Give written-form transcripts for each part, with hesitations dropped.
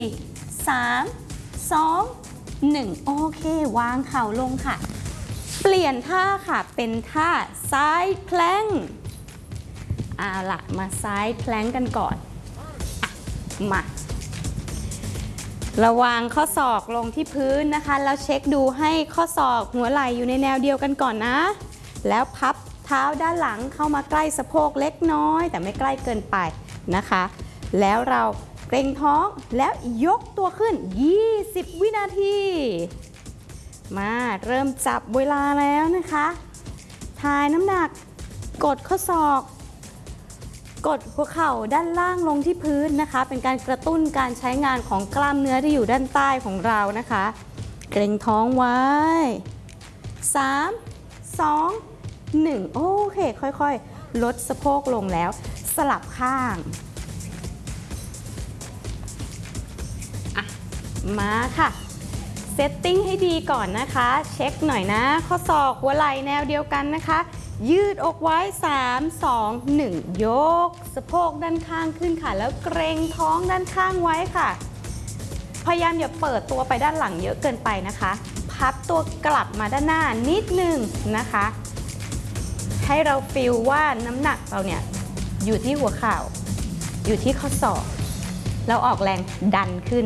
3 2 1โอเควางเข่าลงค่ะเปลี่ยนท่าค่ะเป็นท่าซ้ายแพลงเอาล่ะมาซ้ายแพลงกันก่อนมาระวางข้อศอกลงที่พื้นนะคะแล้วเช็คดูให้ข้อศอกหัวไหล่อยู่ในแนวเดียวกันก่อนนะแล้วพับเท้าด้านหลังเข้ามาใกล้สะโพกเล็กน้อยแต่ไม่ใกล้เกินไปนะคะแล้วเราเกร็งท้องแล้วยกตัวขึ้น20วินาทีมาเริ่มจับเวลาแล้วนะคะถ่ายน้ำหนักกดข้อศอกกดหัวเข่าด้านล่างลงที่พื้นนะคะเป็นการกระตุ้นการใช้งานของกล้ามเนื้อที่อยู่ด้านใต้ของเรานะคะเกร็งท้องไว้3 2 1โอเคค่อยๆลดสะโพกลงแล้วสลับข้างมาค่ะเซตติ้งให้ดีก่อนนะคะเช็คหน่อยนะข้อศอกหัวไหล่แนวเดียวกันนะคะยืดอกไว้3 2 1ยกสะโพกด้านข้างขึ้นค่ะแล้วเกรงท้องด้านข้างไว้ค่ะพยายามอย่าเปิดตัวไปด้านหลังเยอะเกินไปนะคะพับตัวกลับมาด้านหน้านิดนึงนะคะให้เราฟีลว่าน้ำหนักเราเนี่ยอยู่ที่หัวเข่าอยู่ที่ข้อศอกแล้วออกแรงดันขึ้น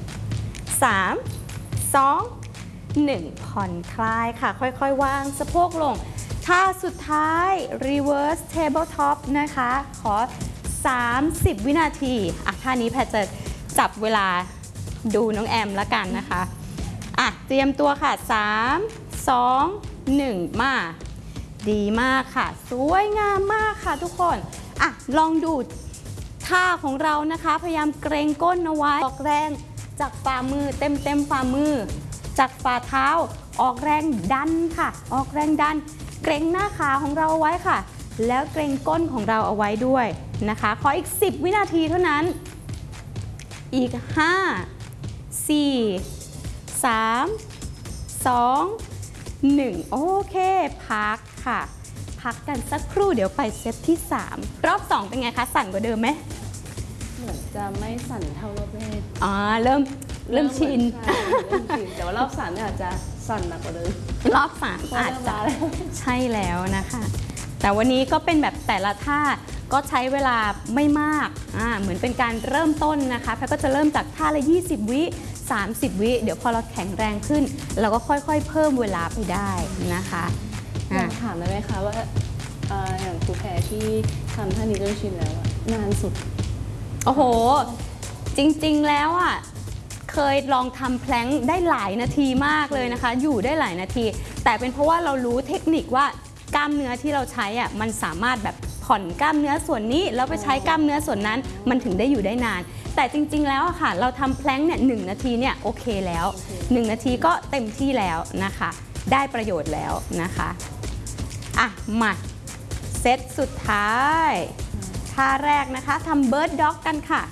3 2 1ผ่อนคลายค่ะค่อยๆวางสะโพกลงท่าสุดท้าย reverse tabletop นะคะขอ30วินาทีท่านี้แพทจะจับเวลาดูน้องแอมละกันนะคะเตรียมตัวค่ะ3 2 1มาดีมากค่ะสวยงามมากค่ะทุกคนลองดูท่าของเรานะคะพยายามเกรงก้นเอาไว้ออกแรงจากฝ่ามือเต็มฝ่ามือจากฝ่าเท้าออกแรงดันค่ะออกแรงดันเกรงหน้าขาของเราเอาไว้ค่ะแล้วเกรงก้นของเราเอาไว้ด้วยนะคะขออีก10วินาทีเท่านั้นอีก5 4 3 2 1โอเคพักค่ะพักกันสักครู่เดี๋ยวไปเซตที่3รอบ2เป็นไงคะสั่นกว่าเดิมไหมเหมือนจะไม่สั่นเท่ารอบแรกเริ่มชินแต่ว่ารอบ3เนี่ยอาจจะสั่นหนักกว่าเดิมรอบ3อาจจะใช่แล้วนะคะแต่วันนี้ก็เป็นแบบแต่ละท่าก็ใช้เวลาไม่มากเหมือนเป็นการเริ่มต้นนะคะแพทก็จะเริ่มจากท่าละ20วิ30วิเดี๋ยวพอเราแข็งแรงขึ้นเราก็ค่อยๆเพิ่มเวลาไปได้นะคะอยากถามได้ไหมคะว่าอย่างครูแพรที่ทำท่านี้จนชินแล้วนานสุดโอ้โหจริงๆแล้วเคยลองทำแพลงได้หลายนาทีมากเลยนะคะอยู่ได้หลายนาทีแต่เป็นเพราะว่าเรารู้เทคนิคว่ากล้ามเนื้อที่เราใช้มันสามารถแบบผ่อนกล้ามเนื้อส่วนนี้แล้วไปใช้กล้ามเนื้อส่วนนั้นมันถึงได้อยู่ได้นานแต่จริงๆแล้วค่ะเราทำแพลงเนี่ย1นาทีเนี่ยโอเคแล้ว1นาทีก็เต็มที่แล้วนะคะได้ประโยชน์แล้วนะคะมาเซตสุดท้ายท่าแรกนะคะทำเบิร์ดด็อกกันค่ะ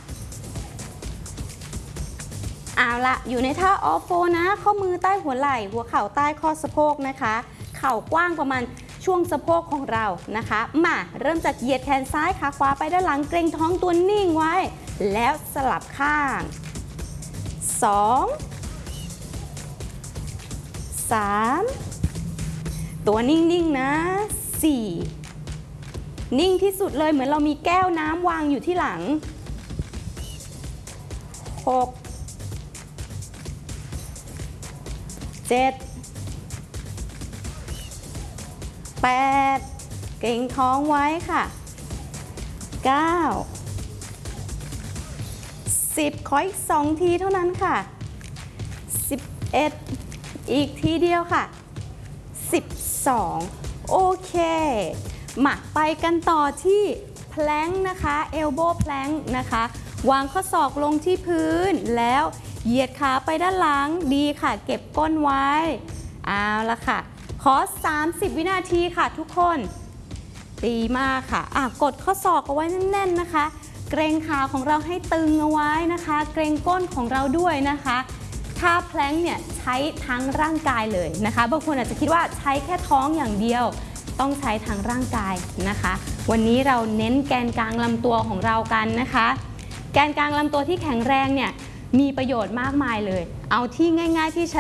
เอาละอยู่ในท่าออฟโฟนะข้อมือใต้หัวไหล่หัวเข่าใต้ข้อสะโพกนะคะเข่ากว้างประมาณช่วงสะโพกของเรานะคะมาเริ่มจากเหยียดแขนซ้ายขาขวาไปด้านหลังเกร็งท้องตัวนิ่งไว้แล้วสลับข้าง2 3ตัวนิ่งๆนะ4นิ่งที่สุดเลยเหมือนเรามีแก้วน้ำวางอยู่ที่หลัง6 7 8เกร็งท้องไว้ค่ะ9 10ขออีก2ทีเท่านั้นค่ะ11อีกทีเดียวค่ะ12โอเคมาไปกันต่อที่แพลงนะคะเอลโบว์แพลงนะคะวางข้อศอกลงที่พื้นแล้วเหยียดขาไปด้านหลังดีค่ะเก็บก้นไว้เอาละค่ะขอ30วินาทีค่ะทุกคนดีมากค่ะกดข้อศอกเอาไว้แน่นๆนะคะเกรงขาของเราให้ตึงเอาไว้นะคะเกรงก้นของเราด้วยนะคะท่าแพลงเนี่ยใช้ทั้งร่างกายเลยนะคะบางคนอาจจะคิดว่าใช้แค่ท้องอย่างเดียวต้องใช้ทั้งร่างกายนะคะวันนี้เราเน้นแกนกลางลำตัวของเรากันนะคะแกนกลางลำตัวที่แข็งแรงเนี่ยมีประโยชน์มากมายเลย เอาที่ง่ายๆที่